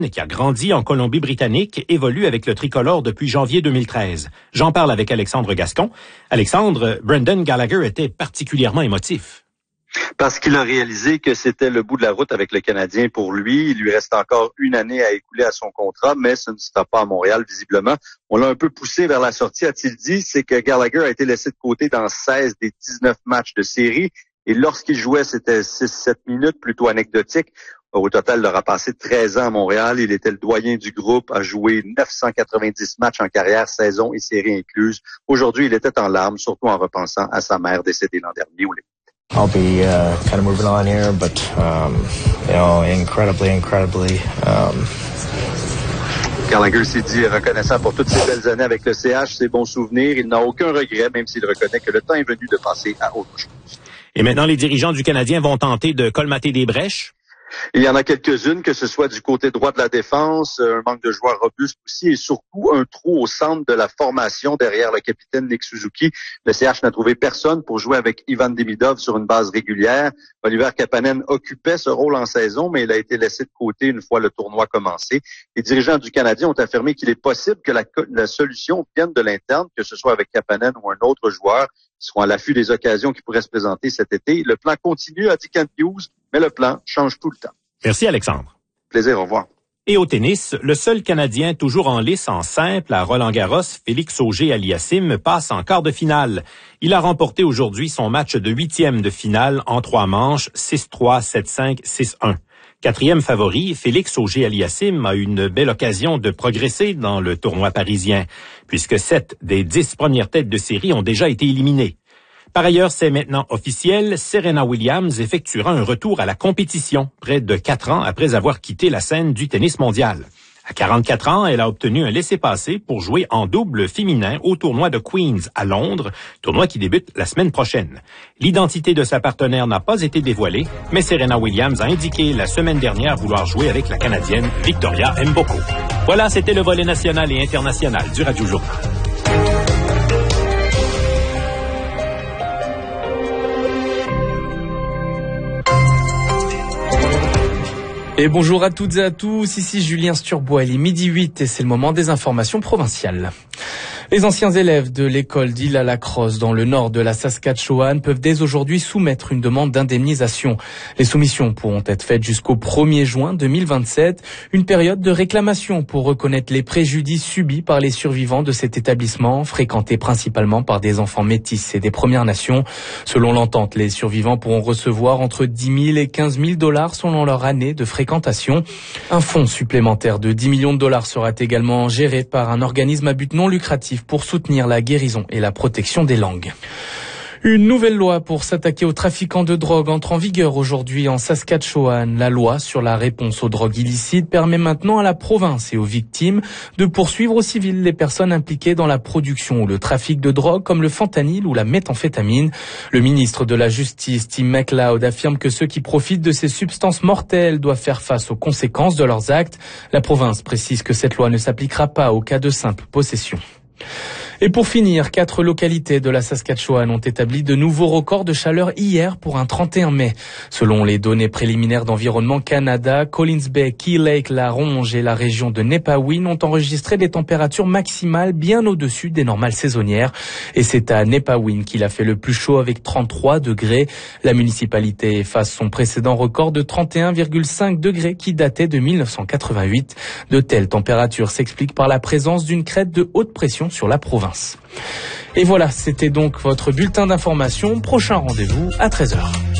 qui a grandi en Colombie-Britannique, évolue avec le tricolore depuis janvier 2013. J'en parle avec Alexandre Gascon. Alexandre, Brendan Gallagher était particulièrement émotif. Parce qu'il a réalisé que c'était le bout de la route avec le Canadien pour lui. Il lui reste encore une année à écouler à son contrat, mais ce ne sera pas à Montréal, visiblement. On l'a un peu poussé vers la sortie, a-t-il dit. C'est que Gallagher a été laissé de côté dans 16 des 19 matchs de série. Et lorsqu'il jouait, c'était 6-7 minutes, plutôt anecdotique. Au total, il aura passé 13 ans à Montréal. Il était le doyen du groupe, a joué 990 matchs en carrière, saison et série incluses. Aujourd'hui, il était en larmes, surtout en repensant à sa mère décédée l'an dernier. I'll be kind of moving on here, but incredibly. Gallagher s'est dit reconnaissant pour toutes ces belles années avec le CH, ses bons souvenirs. Il n'a aucun regret, même s'il reconnaît que le temps est venu de passer à autre chose. Et maintenant, les dirigeants du Canadien vont tenter de colmater des brèches. Il y en a quelques-unes, que ce soit du côté droit de la défense, un manque de joueurs robustes aussi, et surtout un trou au centre de la formation derrière le capitaine Nick Suzuki. Le CH n'a trouvé personne pour jouer avec Ivan Demidov sur une base régulière. Oliver Kapanen occupait ce rôle en saison, mais il a été laissé de côté une fois le tournoi commencé. Les dirigeants du Canadien ont affirmé qu'il est possible que la solution vienne de l'interne, que ce soit avec Kapanen ou un autre joueur, qui seront à l'affût des occasions qui pourraient se présenter cet été. Le plan continue, a dit Kent Hughes, mais le plan change tout le temps. Merci Alexandre. Plaisir, au revoir. Et au tennis, le seul Canadien toujours en lice en simple à Roland-Garros, Félix Auger-Aliassime, passe en quart de finale. Il a remporté aujourd'hui son match de 8e de finale en 3 manches, 6-3, 7-5, 6-1. 4e favori, Félix Auger-Aliassime a une belle occasion de progresser dans le tournoi parisien, puisque 7 des 10 premières têtes de série ont déjà été éliminées. Par ailleurs, c'est maintenant officiel, Serena Williams effectuera un retour à la compétition, près de 4 ans après avoir quitté la scène du tennis mondial. À 44 ans, elle a obtenu un laissez-passer pour jouer en double féminin au tournoi de Queens à Londres, tournoi qui débute la semaine prochaine. L'identité de sa partenaire n'a pas été dévoilée, mais Serena Williams a indiqué la semaine dernière vouloir jouer avec la Canadienne Victoria Mboko. Voilà, c'était le volet national et international du Radio Journal. Et bonjour à toutes et à tous, ici Julien Sturbois, il est 12h08 et c'est le moment des informations provinciales. Les anciens élèves de l'école d'Île-à-la-Crosse dans le nord de la Saskatchewan peuvent dès aujourd'hui soumettre une demande d'indemnisation. Les soumissions pourront être faites jusqu'au 1er juin 2027, une période de réclamation pour reconnaître les préjudices subis par les survivants de cet établissement, fréquenté principalement par des enfants métis et des Premières Nations. Selon l'entente, les survivants pourront recevoir entre 10 000 et 15 000 $ selon leur année de fréquentation. Un fonds supplémentaire de 10 millions de $ sera également géré par un organisme à but non lucratif pour soutenir la guérison et la protection des langues. Une nouvelle loi pour s'attaquer aux trafiquants de drogue entre en vigueur aujourd'hui en Saskatchewan. La loi sur la réponse aux drogues illicites permet maintenant à la province et aux victimes de poursuivre au civil les personnes impliquées dans la production ou le trafic de drogue comme le fentanyl ou la méthamphétamine. Le ministre de la Justice, Tim MacLeod, affirme que ceux qui profitent de ces substances mortelles doivent faire face aux conséquences de leurs actes. La province précise que cette loi ne s'appliquera pas au cas de simple possession. Et pour finir, 4 localités de la Saskatchewan ont établi de nouveaux records de chaleur hier pour un 31 mai. Selon les données préliminaires d'Environnement Canada, Collins Bay, Key Lake, La Ronge et la région de Nepawin ont enregistré des températures maximales bien au-dessus des normales saisonnières. Et c'est à Nepawin qu'il a fait le plus chaud avec 33 degrés. La municipalité efface son précédent record de 31,5 degrés qui datait de 1988. De telles températures s'expliquent par la présence d'une crête de haute pression sur la province. Et voilà, c'était donc votre bulletin d'information. Prochain rendez-vous à 13h.